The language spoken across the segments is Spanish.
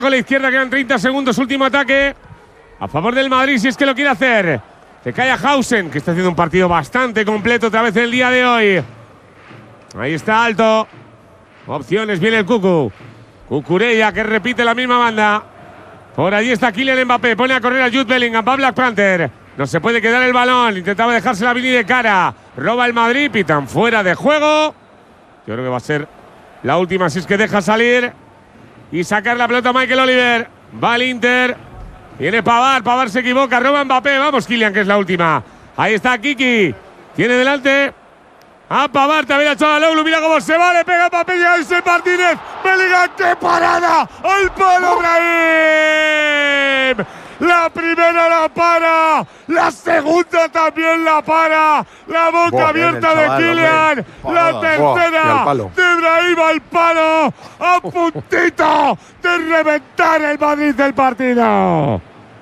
con la izquierda, quedan 30 segundos, último ataque a favor del Madrid, si es que lo quiere hacer. Se cae a Hausen, que está haciendo un partido bastante completo otra vez en el día de hoy. Ahí está Alto. Opciones, viene el Cucu. Cucurella, que repite la misma banda. Por allí está Kylian Mbappé, pone a correr a Jude Bellingham, va Black Panther. No se puede quedar el balón, intentaba dejarse la Vini de cara. Roba el Madrid, pitan fuera de juego. Yo creo que va a ser la última si es que deja salir y sacar la pelota a Michael Oliver. Va el Inter. Viene Pavard se equivoca, roba Mbappé. Vamos, Kylian, que es la última. Ahí está Kiki. Tiene delante a Pavard, también a Çalhanoğlu. Mira cómo se va, le pega Mbappé y a ese Martínez. Bellingham, ¡qué parada! ¡Al palo, Brahim! La primera la para, la segunda también la para, la boca abierta de Kylian, la tercera de Brahim al palo, a puntito de reventar el Madrid del partido.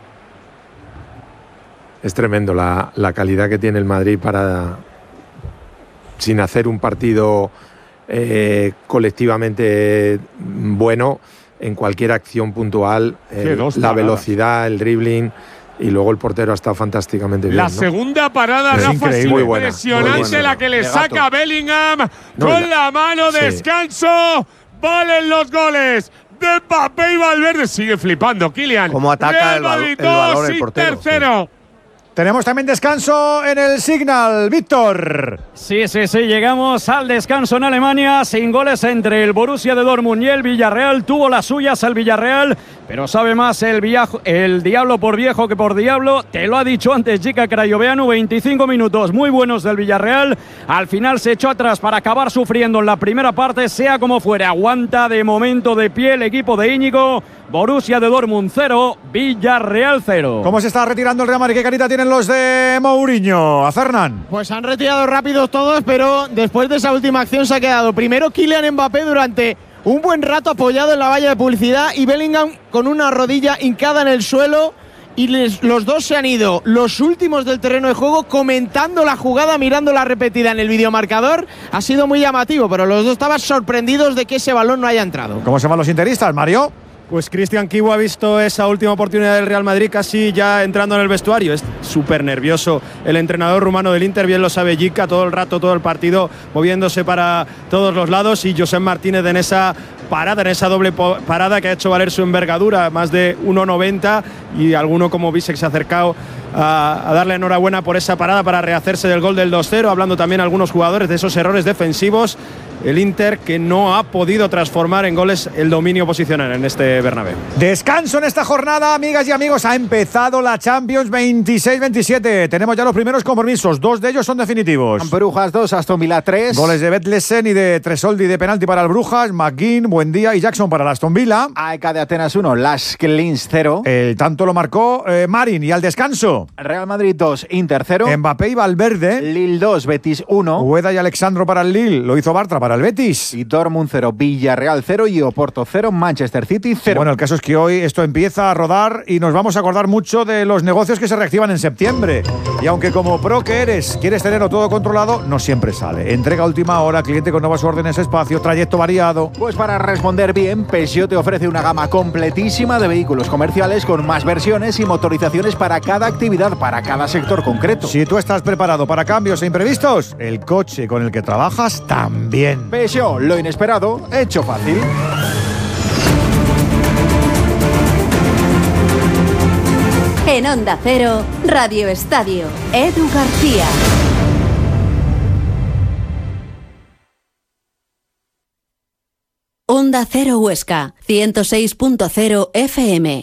Es tremendo la calidad que tiene el Madrid para, sin hacer un partido colectivamente bueno, en cualquier acción puntual, la velocidad, el dribbling, y luego el portero ha estado fantásticamente bien. La segunda parada, Rafa, es impresionante, la que le saca Bellingham con la mano, descanso, valen los goles de Mbappé y Valverde. Sigue flipando Kylian. Cómo ataca el balón el portero. Tercero. Sí. Tenemos también descanso en el Signal, Víctor. Sí, llegamos al descanso en Alemania, sin goles entre el Borussia de Dortmund y el Villarreal. Tuvo las suyas el Villarreal, pero sabe más el diablo por viejo que por diablo. Te lo ha dicho antes Jika Crayoveanu, 25 minutos muy buenos del Villarreal. Al final se echó atrás para acabar sufriendo en la primera parte, sea como fuere. Aguanta de momento de pie el equipo de Íñigo. Borussia de Dortmund 0, Villarreal 0. ¿Cómo se está retirando el Real Madrid? ¿Qué carita tienen los de Mourinho? A Fernán. Pues han retirado rápidos todos, pero después de esa última acción se ha quedado primero Kylian Mbappé durante un buen rato apoyado en la valla de publicidad y Bellingham con una rodilla hincada en el suelo. Y los dos se han ido, los últimos del terreno de juego, comentando la jugada, mirando la repetida en el videomarcador. Ha sido muy llamativo, pero los dos estaban sorprendidos de que ese balón no haya entrado. ¿Cómo se van los interistas, Mario? Pues Cristian Kiwu ha visto esa última oportunidad del Real Madrid casi ya entrando en el vestuario. Es súper nervioso el entrenador rumano del Inter, bien lo sabe Jika, todo el rato, todo el partido, moviéndose para todos los lados. Y Josep Martínez en esa parada, en esa doble parada que ha hecho valer su envergadura, más de 1,90, y alguno como Bisek se ha acercado a darle enhorabuena por esa parada para rehacerse del gol del 2-0, hablando también algunos jugadores de esos errores defensivos. El Inter que no ha podido transformar en goles el dominio posicional en este Bernabéu. Descanso en esta jornada, amigas y amigos. Ha empezado la Champions 26-27. Tenemos ya los primeros compromisos. 2 de ellos son definitivos. Brujas 2, Aston Villa 3. Goles de Betlesen y de Tresoldi de penalti para el Brujas. McGinn, Buendía y Jackson para el Aston Villa. AEK de Atenas 1, Las Klins 0. El tanto lo marcó Marin. Y al descanso, Real Madrid 2, Inter 0. Mbappé y Valverde. Lille 2, Betis 1. Ueda y Alexandro para el Lille. Lo hizo Bartra para el Betis. Y Dortmund 0, Villarreal 0 y Oporto 0, Manchester City 0. Bueno, el caso es que hoy esto empieza a rodar y nos vamos a acordar mucho de los negocios que se reactivan en septiembre. Y aunque como pro que eres, quieres tenerlo todo controlado, no siempre sale. Entrega a última hora, cliente con nuevas órdenes, espacio, trayecto variado. Pues para responder bien, Peugeot te ofrece una gama completísima de vehículos comerciales con más versiones y motorizaciones para cada actividad, para cada sector concreto. Si tú estás preparado para cambios e imprevistos, el coche con el que trabajas también. Peugeot, lo inesperado, hecho fácil. En Onda Cero, Radio Estadio, Edu García. Onda Cero Huesca, 106.0 FM.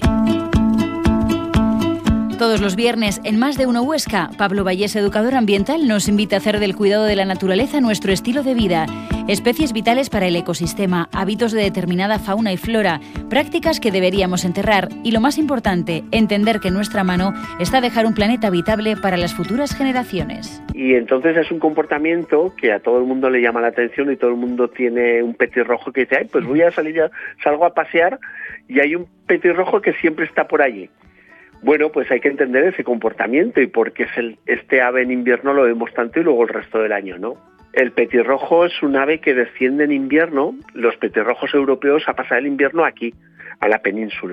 Todos los viernes, en Más de Uno Huesca, Pablo Vallés, educador ambiental, nos invita a hacer del cuidado de la naturaleza nuestro estilo de vida. Especies vitales para el ecosistema, hábitos de determinada fauna y flora, prácticas que deberíamos enterrar y, lo más importante, entender que en nuestra mano está dejar un planeta habitable para las futuras generaciones. Y entonces es un comportamiento que a todo el mundo le llama la atención y todo el mundo tiene un petirrojo que dice, ay, pues voy a salir, salgo a pasear y hay un petirrojo que siempre está por allí. Bueno, pues hay que entender ese comportamiento y por qué este ave en invierno lo vemos tanto y luego el resto del año, ¿no? El petirrojo es un ave que desciende en invierno, los petirrojos europeos a pasar el invierno aquí, a la península.